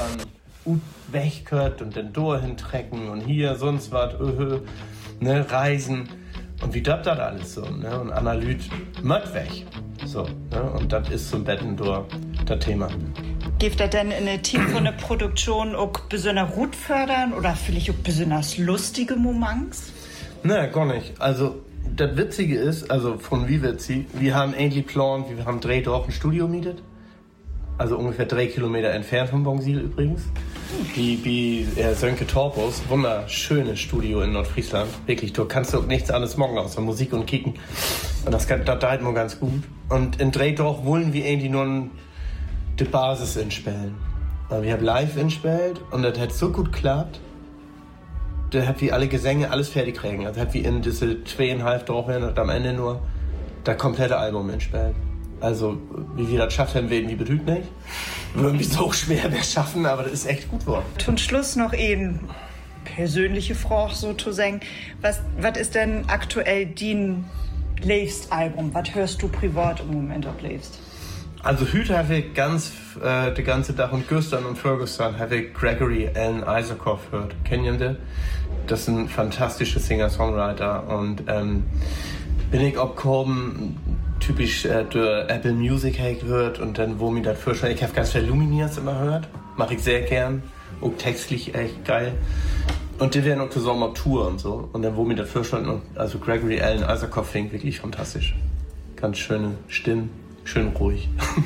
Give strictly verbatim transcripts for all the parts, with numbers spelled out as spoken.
dann gut wegkört und dann durchhintrecken und hier sonst was, öh, ne, reisen. Und wie das das alles so, ne? Und Analyt mött weg. So, ne? Und das ist zum Betten durch das Thema. Gibt das denn in der Team von der Produktion auch besonders gut fördern oder vielleicht auch besonders lustige Moments? Ne, gar nicht. Also, das Witzige ist, also von wie witzig, wir haben eigentlich geplant, wir haben drei Dorf ein Studio mietet. Also ungefähr drei Kilometer entfernt von Bongsil übrigens. Die, die äh, Sönke Torpus, wunderschönes Studio in Nordfriesland. Wirklich, du kannst auch nichts anderes machen außer Musik und Kicken. Und das, das da halt mal ganz gut. Und in Drehdorf wollen wir irgendwie nur die Basis inspielen. Also wir haben live inspielt und das hat so gut geklappt. Da hat wir alle Gesänge, alles fertig kriegen. Also hat wir in diese zweieinhalb Dorfen und am Ende nur das komplette Album inspielt. Also, wie wir das schaffen, werden wir betrügt nicht. Irgendwie so schwer wir schaffen, aber das ist echt gut geworden. Zum Schluss noch eine persönliche Frage sozusagen. Was, was ist denn aktuell dein liebstes Album? Was hörst du privat im Moment auch liebst? Also, heute habe ich ganz, äh, den ganzen Tag und gestern und vorgestern habe ich Gregory Alan Isakov gehört. Kennen Sie den? Das ist ein fantastischer Singer-Songwriter und ähm, bin ich abgekommen, typisch äh, durch Apple Music habe ich gehört und dann, wo mir das vorstellen, ich habe ganz viel Lumineers immer gehört, mache ich sehr gern, auch textlich echt geil. Und die werden auch zusammen auf Tour und so. Und dann, wo mir das vorstellen, also Gregory Alan Isakov finde wirklich fantastisch. Ganz schöne Stimme, schön ruhig.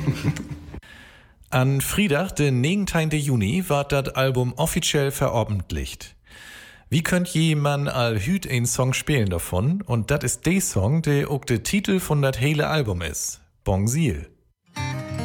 An Freitag, den neunzehnten Juni, war das Album offiziell veröffentlicht. Wie könnt jemand all hüt einen Song spielen davon? Und das ist der Song, der auch der Titel von das hele Album ist. Bongsil.